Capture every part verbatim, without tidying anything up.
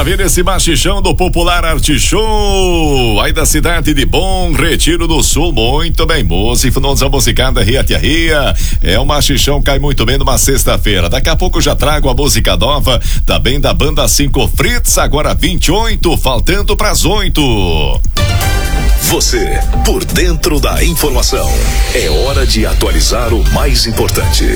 Maravilha, esse machichão do Popular Arte Show, aí da cidade de Bom Retiro do Sul. Muito bem, moça, e musicada Ria Tia Ria. É, o machichão cai muito bem numa sexta-feira. Daqui a pouco já trago a música nova, também da banda Cinco Fritz, agora vinte e oito, faltando pras oito. Você, por dentro da informação. É hora de atualizar o mais importante.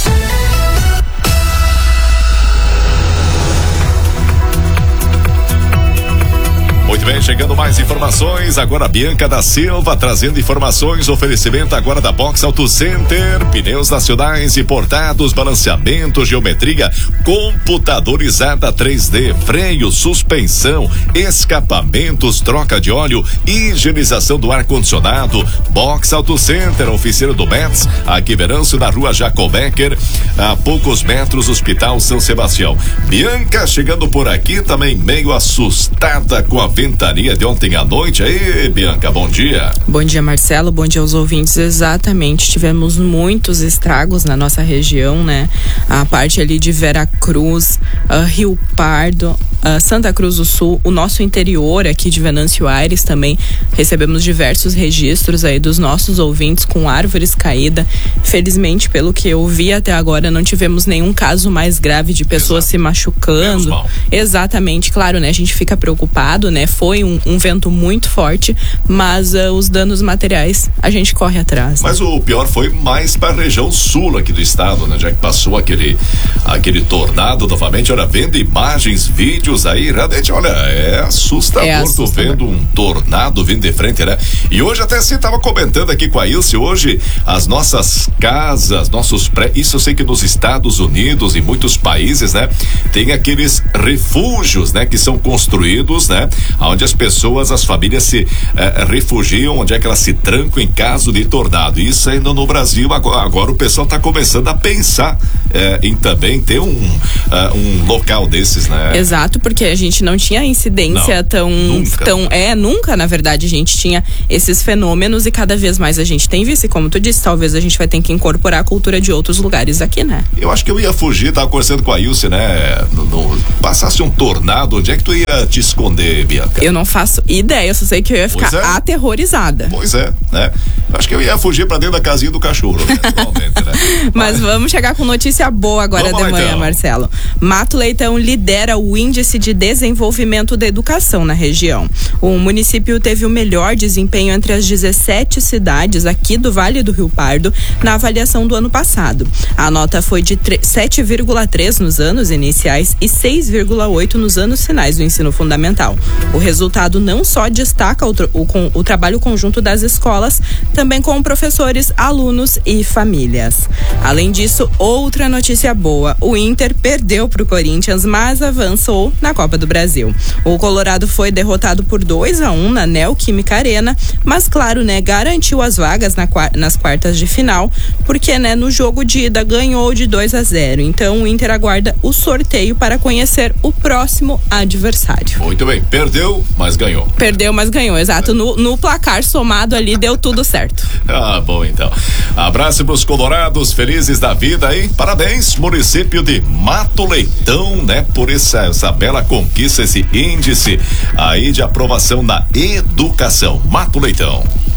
Muito bem, chegando mais informações, agora a Bianca da Silva trazendo informações, oferecimento agora da Box Auto Center, pneus nacionais importados, balanceamento, geometria computadorizada três D, freio, suspensão, escapamentos, troca de óleo, higienização do ar-condicionado. Box Auto Center, oficina do Metz, aqui Veranço, na rua Jacobecker, a poucos metros, Hospital São Sebastião. Bianca chegando por aqui também meio assustada com a ventania de ontem à noite. Aí, Bianca, bom dia. Bom dia, Marcelo, bom dia aos ouvintes. Exatamente, tivemos muitos estragos na nossa região, né? A parte ali de Veracruz, uh, Rio Pardo, uh, Santa Cruz do Sul, o nosso interior aqui de Venâncio Aires também recebemos diversos registros aí dos nossos ouvintes com árvores caídas. Felizmente, pelo que eu vi até agora, não tivemos nenhum caso mais grave de pessoas Exato. se machucando. Exatamente, claro, né? A gente fica preocupado, né? Foi um, um vento muito forte, mas uh, os danos materiais a gente corre atrás. Mas né? o pior foi mais para a região sul aqui do estado, né? Já que passou aquele aquele tornado novamente. Olha, vendo imagens, vídeos aí, realmente, olha, é assustador, é assustador. Tô vendo um tornado vindo de frente, né? E hoje até você estava comentando aqui com a Ilse, hoje as nossas casas, nossos pré, isso eu sei que nos Estados Unidos e muitos países, né? Tem aqueles refúgios, né? Que são construídos, né? Onde as pessoas, as famílias se eh, refugiam, onde é que elas se trancam em caso de tornado. Isso ainda no Brasil, agora, agora o pessoal está começando a pensar eh, em também ter um, uh, um local desses, né? Exato, porque a gente não tinha incidência não, tão, nunca. tão, é, nunca, na verdade, a gente tinha esses fenômenos e cada vez mais a gente tem visto, e como tu disse, talvez a gente vai ter que incorporar a cultura de outros lugares aqui, né? Eu acho que eu ia fugir, tava conversando com a Ilse, né? No, no, passasse um tornado, onde é que tu ia te esconder, Bianca? Eu não faço ideia, eu só sei que eu ia ficar é. aterrorizada. Pois é, né? Acho que eu ia fugir pra dentro da casinha do cachorro, né? Atualmente, né? Mas vamos chegar com notícia boa agora vamos de lá, manhã, então. Marcelo. Mato Leitão lidera o índice de desenvolvimento da educação na região. O município teve o melhor desempenho entre as dezessete cidades aqui do Vale do Rio Pardo na avaliação do ano passado. A nota foi de sete vírgula três nos anos iniciais e seis vírgula oito nos anos finais do ensino fundamental. O resultado não só destaca o, o, o trabalho conjunto das escolas, também com professores, alunos e famílias. Além disso, outra notícia boa: o Inter perdeu para o Corinthians, mas avançou na Copa do Brasil. O Colorado foi derrotado por dois a um na Neoquímica Arena, mas claro, né, garantiu as vagas na, nas quartas de final, porque, né, no jogo de ida ganhou de dois a zero. Então o Inter aguarda o sorteio para conhecer o próximo adversário. Muito bem, perdeu, mas ganhou. Perdeu, mas ganhou, exato. No, no placar somado ali deu tudo certo. Ah, bom então. Abraço pros colorados, felizes da vida aí. Parabéns, município de Mato Leitão, né? Por essa, essa bela conquista, esse índice aí de aprovação na educação. Mato Leitão.